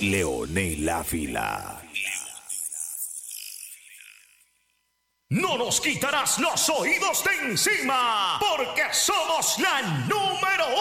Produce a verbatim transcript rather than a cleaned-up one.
Leonel Ávila. No nos quitarás los oídos de encima, porque somos la número